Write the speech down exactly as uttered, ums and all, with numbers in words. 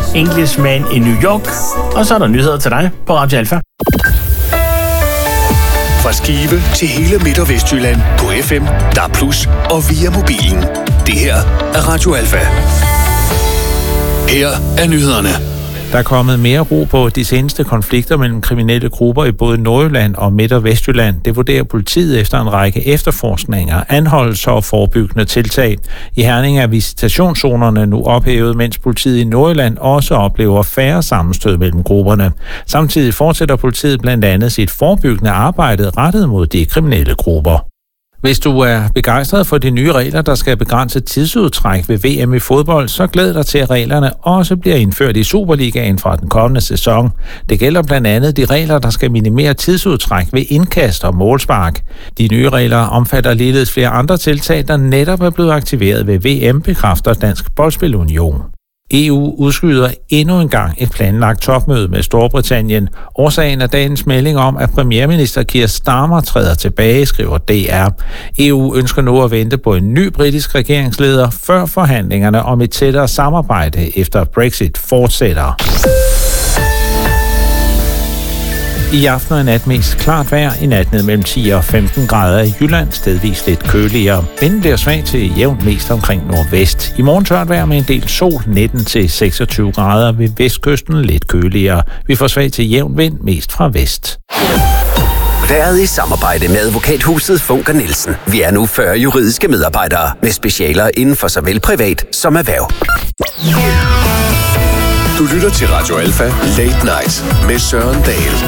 Englishman i New York. Og så er der nyheder til dig på Radio Alfa. Fra Skive til hele Midt- og Vestjylland på F M, D A B plus og via mobilen. Det her er Radio Alfa. Her er nyhederne. Der er kommet mere ro på de seneste konflikter mellem kriminelle grupper i både Nordjylland og Midt- og Vestjylland. Det vurderer politiet efter en række efterforskninger, anholdelser og forebyggende tiltag. I Herning er visitationszonerne nu ophævet, mens politiet i Nordjylland også oplever færre sammenstød mellem grupperne. Samtidig fortsætter politiet blandt andet sit forebyggende arbejde rettet mod de kriminelle grupper. Hvis du er begejstret for de nye regler, der skal begrænse tidsudtræk ved V M i fodbold, så glæd dig til, at reglerne også bliver indført i Superligaen fra den kommende sæson. Det gælder blandt andet de regler, der skal minimere tidsudtræk ved indkast og målspark. De nye regler omfatter ligeledes flere andre tiltag, der netop er blevet aktiveret ved V M, bekræfter Dansk Boldspilunion. E U udskyder endnu en gang et planlagt topmøde med Storbritannien. Årsagen er dagens melding om, at premierminister Keir Starmer træder tilbage, skriver D R. E U ønsker nu at vente på en ny britisk regeringsleder, før forhandlingerne om et tættere samarbejde efter Brexit fortsætter. I aften og i nat mest klart vejr, i nat ned mellem ti og femten grader i Jylland, stedvis lidt køligere. Vinden bliver svag til jævnt mest omkring nordvest. I morgen tørt vejr med en del sol, nitten til seksogtyve grader, ved vestkysten lidt køligere. Vi får svag til jævn vind, mest fra vest. Været i samarbejde med advokathuset Funker Nielsen. Vi er nu fyrre juridiske medarbejdere med specialer inden for såvel privat som erhverv. Du lytter til Radio Alfa Late Night med Søren Dahl.